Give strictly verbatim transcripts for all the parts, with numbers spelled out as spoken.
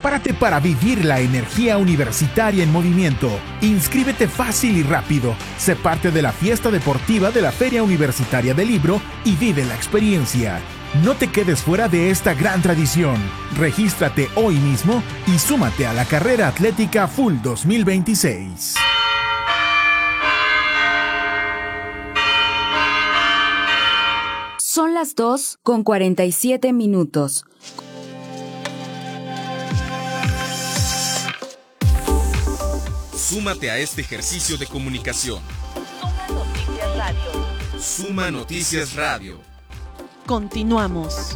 Prepárate para vivir la energía universitaria en movimiento. Inscríbete fácil y rápido. Sé parte de la fiesta deportiva de la Feria Universitaria del Libro y vive la experiencia. No te quedes fuera de esta gran tradición. Regístrate hoy mismo y súmate a la carrera atlética Full dos mil veintiséis. Son las dos con cuarenta y siete minutos. Súmate a este ejercicio de comunicación. Suma Noticias Radio. Suma Noticias Radio. Continuamos.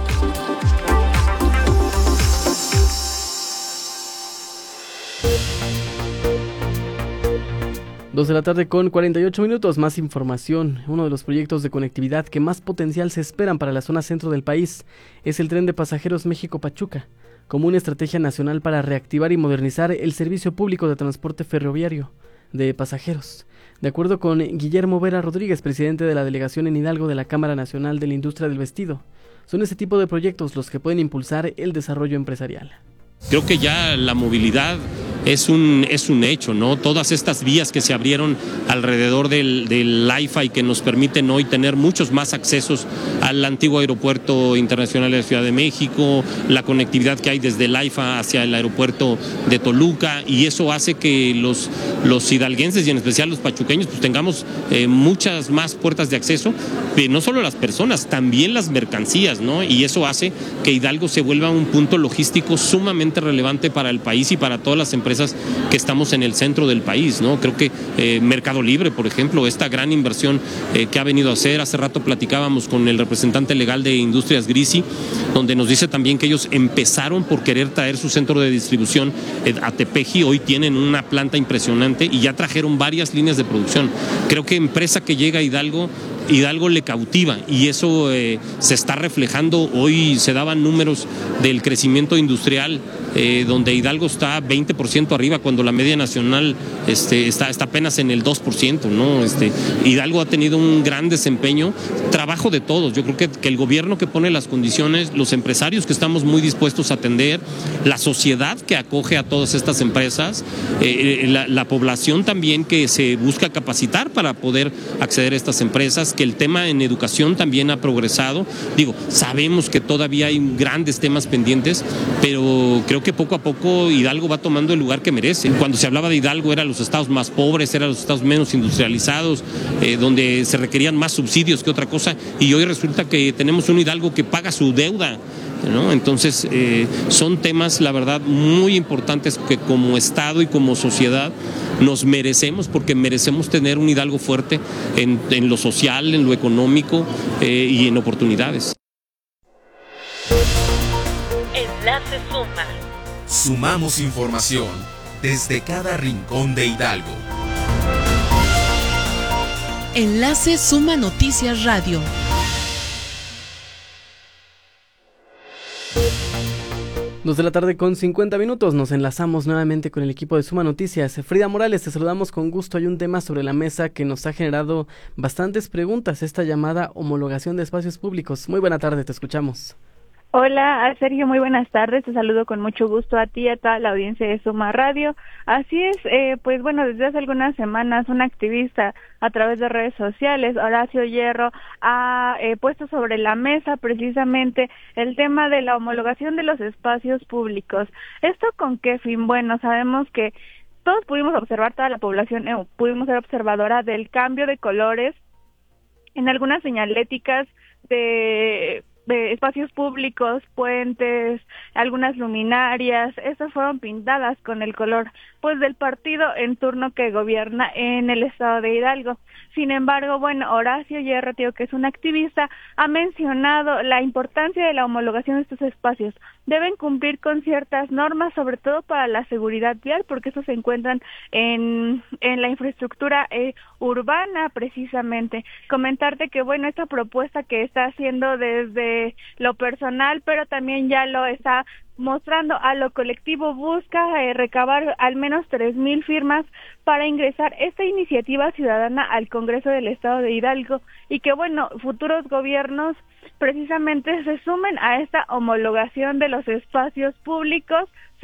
Dos de la tarde con cuarenta y ocho minutos, más información. Uno de los proyectos de conectividad que más potencial se esperan para la zona centro del país es el tren de pasajeros México-Pachuca, como una estrategia nacional para reactivar y modernizar el servicio público de transporte ferroviario de pasajeros. De acuerdo con Guillermo Vera Rodríguez, presidente de la delegación en Hidalgo de la Cámara Nacional de la Industria del Vestido, son ese tipo de proyectos los que pueden impulsar el desarrollo empresarial. Creo que ya la movilidad es un, es un hecho, ¿no? Todas estas vías que se abrieron alrededor del, del AIFA y que nos permiten hoy tener muchos más accesos al antiguo aeropuerto internacional de la Ciudad de México, la conectividad que hay desde el AIFA hacia el aeropuerto de Toluca, y eso hace que los, los hidalguenses y en especial los pachuqueños pues tengamos eh, muchas más puertas de acceso, pero no solo las personas, también las mercancías, ¿no? Y eso hace que Hidalgo se vuelva un punto logístico sumamente relevante para el país y para todas las empresas que estamos en el centro del país, ¿no? Creo que eh, Mercado Libre, por ejemplo, esta gran inversión eh, que ha venido a hacer, hace rato platicábamos con el representante legal de Industrias Grisi, donde nos dice también que ellos empezaron por querer traer su centro de distribución eh, a Tepeji, hoy tienen una planta impresionante y ya trajeron varias líneas de producción. Creo que empresa que llega a Hidalgo, Hidalgo le cautiva y eso eh, se está reflejando. Hoy se daban números del crecimiento industrial eh, donde Hidalgo está veinte por ciento arriba cuando la media nacional este, está, está apenas en el dos por ciento, ¿no? Este, Hidalgo ha tenido un gran desempeño, trabajo de todos. Yo creo que, que el gobierno que pone las condiciones, los empresarios que estamos muy dispuestos a atender, la sociedad que acoge a todas estas empresas, eh, la, la población también que se busca capacitar para poder acceder a estas empresas, que el tema en educación también ha progresado. Digo, sabemos que todavía hay grandes temas pendientes, pero creo que poco a poco Hidalgo va tomando el lugar que merece. Cuando se hablaba de Hidalgo eran los estados más pobres, eran los estados menos industrializados, eh, donde se requerían más subsidios que otra cosa, y hoy resulta que tenemos un Hidalgo que paga su deuda, ¿no? Entonces eh, son temas, la verdad, muy importantes que como Estado y como sociedad nos merecemos, porque merecemos tener un Hidalgo fuerte en, en lo social, en lo económico eh, y en oportunidades. Enlace Suma. Sumamos información desde cada rincón de Hidalgo. Enlace Suma Noticias Radio. Dos de la tarde con cincuenta minutos, nos enlazamos nuevamente con el equipo de Suma Noticias. Frida Morales, te saludamos con gusto. Hay un tema sobre la mesa que nos ha generado bastantes preguntas, esta llamada homologación de espacios públicos. Muy buena tarde, te escuchamos. Hola, Sergio, muy buenas tardes. Te saludo con mucho gusto a ti y a toda la audiencia de Suma Radio. Así es, eh, pues bueno, desde hace algunas semanas un activista a través de redes sociales, Horacio Hierro, ha eh, puesto sobre la mesa precisamente el tema de la homologación de los espacios públicos. ¿Esto con qué fin? Bueno, sabemos que todos pudimos observar, toda la población eh, pudimos ser observadora del cambio de colores en algunas señaléticas de... de espacios públicos, puentes, algunas luminarias. Estas fueron pintadas con el color pues del partido en turno que gobierna en el estado de Hidalgo. Sin embargo, bueno, Horacio Hierro, tío, que es un activista, ha mencionado la importancia de la homologación de estos espacios. Deben cumplir con ciertas normas, sobre todo para la seguridad vial, porque estos se encuentran en, en la infraestructura eh, urbana, precisamente. Comentarte que, bueno, esta propuesta que está haciendo desde lo personal, pero también ya lo está mostrando a lo colectivo, busca eh, recabar al menos tres mil firmas para ingresar esta iniciativa ciudadana al Congreso del Estado de Hidalgo, y que, bueno, futuros gobiernos precisamente se sumen a esta homologación de los espacios públicos